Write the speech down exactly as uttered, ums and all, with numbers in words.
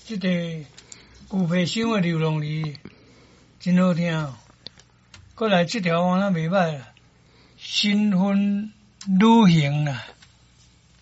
这个古皮箱的流浪鱼真好听哦。过来这条我那袂歹啦，新婚旅行啦。